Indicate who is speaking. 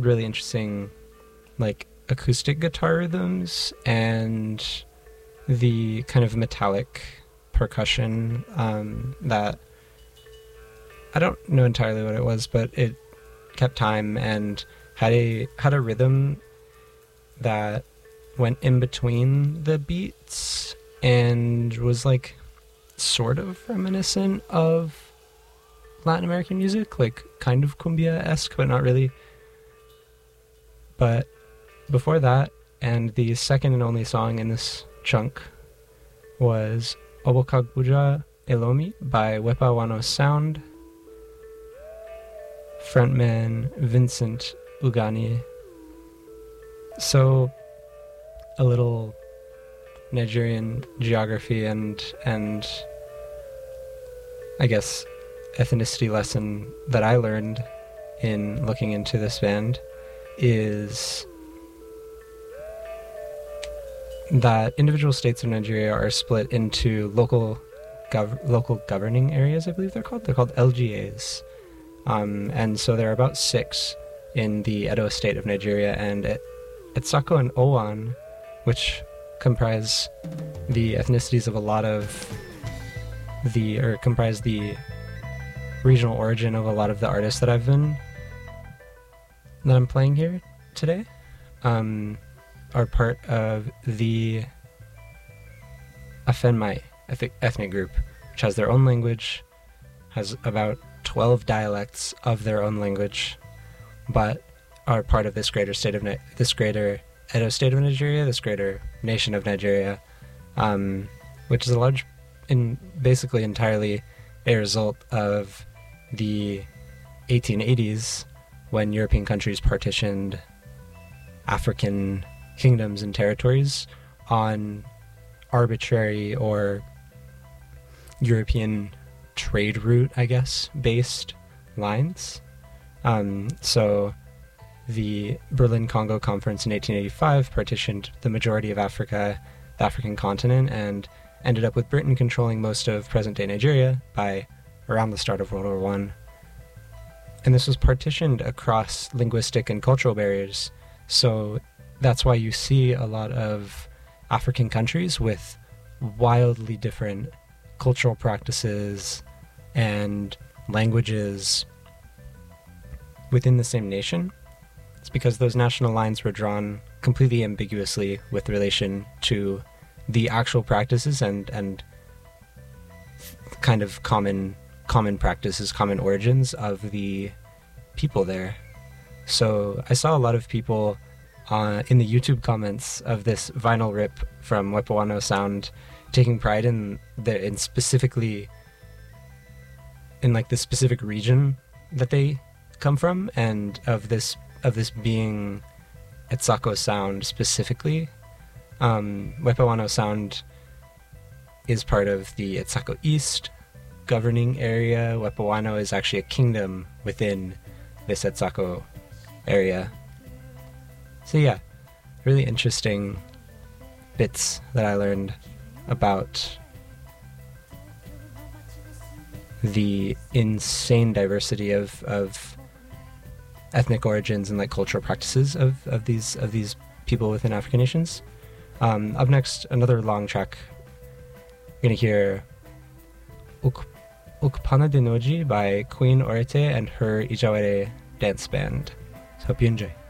Speaker 1: had really interesting, like, acoustic guitar rhythms and the kind of metallic percussion that I don't know entirely what it was, but it kept time and had a rhythm that went in between the beats and was like sort of reminiscent of Latin American music, like kind of cumbia-esque, but not really. But before that, and the second and only song in this chunk, was Obokagbuja Elomi by Wepa Wano Sound, frontman Vincent Ugani. So, a little Nigerian geography and I guess ethnicity lesson that I learned in looking into this band is that individual states of Nigeria are split into local governing areas, I believe they're called. They're called LGAs. And so there are about 6 in the Edo state of Nigeria, and Etsako and Owan, which comprise the ethnicities of a lot of comprise the regional origin of a lot of the artists that I'm playing here today, are part of the Afenmai ethnic group, which has their own language, has about 12 dialects of their own language, but are part of this greater Edo state of Nigeria, this greater nation of Nigeria, which is basically entirely a result of the 1880s, when European countries partitioned African kingdoms and territories on arbitrary or European trade route, I guess, based lines. So the Berlin-Congo Conference in 1885 partitioned the majority of Africa, the African continent, and ended up with Britain controlling most of present-day Nigeria by around the start of World War I. And this was partitioned across linguistic and cultural barriers. So that's why you see a lot of African countries with wildly different cultural practices and languages within the same nation. It's because those national lines were drawn completely ambiguously with relation to the actual practices and kind of common practices, common origins of the people there. So I saw a lot of people in the YouTube comments of this vinyl rip from Wepa Wano Sound taking pride in specifically in like the specific region that they come from, and of this being Etsako Sound specifically. Wepa Wano Sound is part of the Etsako East governing area. Wepa Wano is actually a kingdom within this Etsako area. So yeah, really interesting bits that I learned about the insane diversity of ethnic origins and like cultural practices of these people within African nations. Up next, another long track. We're gonna hear Ukpana de Noji by Queen Orete and her Ijawere dance band. So hope you enjoy.